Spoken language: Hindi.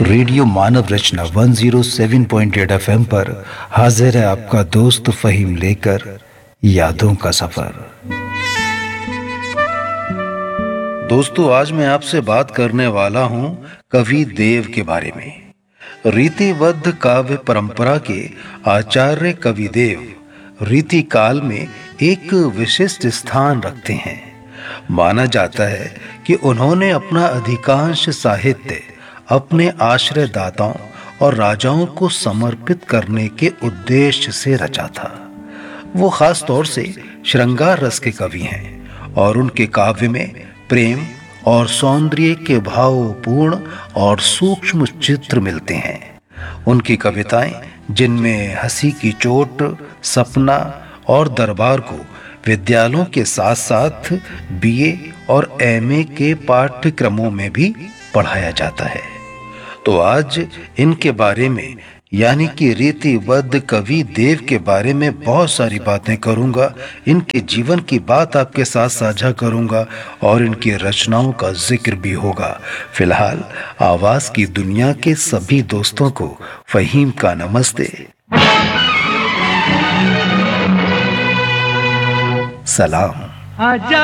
रेडियो मानव रचना 107.8 एफएम पर हाजिर है आपका दोस्त फहीम लेकर यादों का सफर। दोस्तों, आज मैं आपसे बात करने वाला हूं कवि देव के बारे में। रीतिबद्ध काव्य परंपरा के आचार्य कवि देव रीति काल में एक विशिष्ट स्थान रखते हैं। माना जाता है कि उन्होंने अपना अधिकांश साहित्य अपने आश्रयदाताओं और राजाओं को समर्पित करने के उद्देश्य से रचा था। वो खास तौर से श्रृंगार रस के कवि हैं और उनके काव्य में प्रेम और सौंदर्य के भावपूर्ण और सूक्ष्म चित्र मिलते हैं। उनकी कविताएं, जिनमें हंसी की चोट, सपना और दरबार को विद्यालयों के साथ साथ बीए और एमए के पाठ्यक्रमों में भी पढ़ाया जाता है। तो आज इनके बारे में यानी कि रीतिबद्ध कवि देव के बारे में बहुत सारी बातें करूंगा। इनके जीवन की बात आपके साथ साझा करूंगा और इनकी रचनाओं का जिक्र भी होगा। फिलहाल आवाज की दुनिया के सभी दोस्तों को फहीम का नमस्ते, सलाम।